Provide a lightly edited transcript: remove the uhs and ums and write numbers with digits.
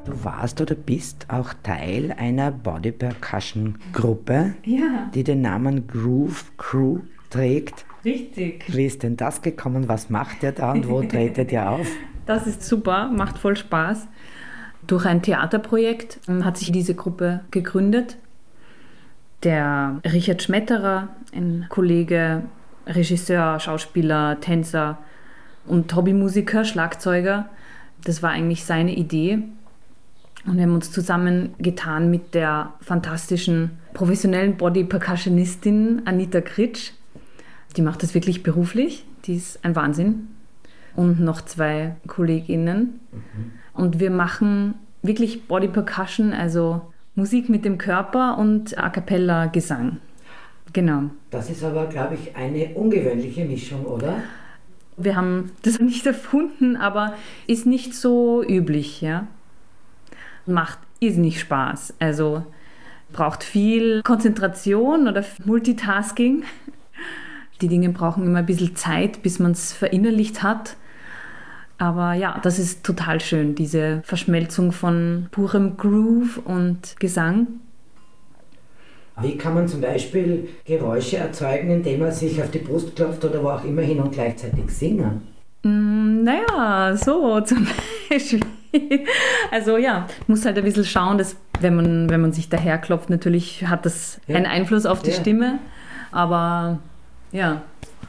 Du warst oder bist auch Teil einer Body Percussion Gruppe, Ja, die den Namen Groove Crew trägt. richtig. Wie ist denn das gekommen? Was macht ihr da und wo tretet ihr auf? Das ist super, macht voll Spaß. Durch ein Theaterprojekt hat sich diese Gruppe gegründet. Der Richard Schmetterer, ein Kollege, Regisseur, Schauspieler, Tänzer und Hobbymusiker, Schlagzeuger, das war eigentlich seine Idee. Und wir haben uns zusammengetan mit der fantastischen professionellen Body-Percussionistin Anita Kritsch. Die macht das wirklich beruflich, die ist ein Wahnsinn. Und noch 2 KollegInnen. Und wir machen wirklich Body-Percussion, also Musik mit dem Körper und A Cappella Gesang. Genau. Das ist aber, glaube ich, eine ungewöhnliche Mischung, oder? Wir haben das nicht erfunden, aber ist nicht so üblich, ja. Macht irrsinnig Spaß. Also braucht viel Konzentration oder Multitasking. Die Dinge brauchen immer ein bisschen Zeit, bis man es verinnerlicht hat. Aber ja, das ist total schön, diese Verschmelzung von purem Groove und Gesang. Wie kann man zum Beispiel Geräusche erzeugen, indem man sich auf die Brust klopft oder wo auch immer hin und gleichzeitig singen? Naja, so zum Beispiel. Also ja, muss halt ein bisschen schauen, dass wenn man sich daherklopft, natürlich hat das einen Einfluss auf die Stimme. Aber ja,